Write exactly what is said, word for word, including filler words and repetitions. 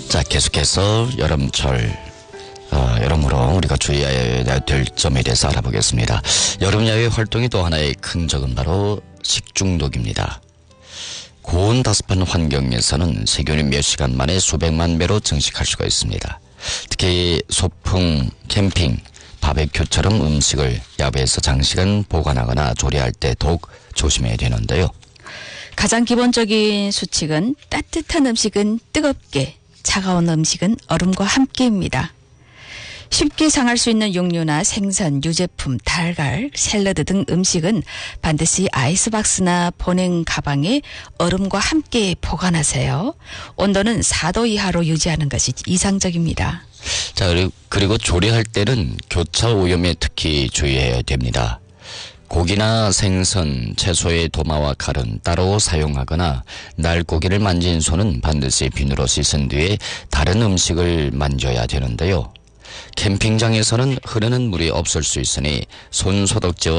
자, 계속해서 여름철, 어, 여러모로 우리가 주의해야 될 점에 대해서 알아보겠습니다. 여름 야외 활동이 또 하나의 큰 적은 바로 식중독입니다. 고온 다습한 환경에서는 세균이 몇 시간 만에 수백만 배로 증식할 수가 있습니다. 특히 소풍, 캠핑, 바베큐처럼 음식을 야외에서 장시간 보관하거나 조리할 때 더욱 조심해야 되는데요. 가장 기본적인 수칙은 따뜻한 음식은 뜨겁게, 차가운 음식은 얼음과 함께입니다. 쉽게 상할 수 있는 육류나 생선, 유제품, 달걀, 샐러드 등 음식은 반드시 아이스박스나 보냉 가방에 얼음과 함께 보관하세요. 온도는 사 도 이하로 유지하는 것이 이상적입니다. 자, 그리고, 그리고 조리할 때는 교차 오염에 특히 주의해야 됩니다. 고기나 생선, 채소의 도마와 칼은 따로 사용하거나 날고기를 만진 손은 반드시 비누로 씻은 뒤에 다른 음식을 만져야 되는데요. 캠핑장에서는 흐르는 물이 없을 수 있으니 손 소독제와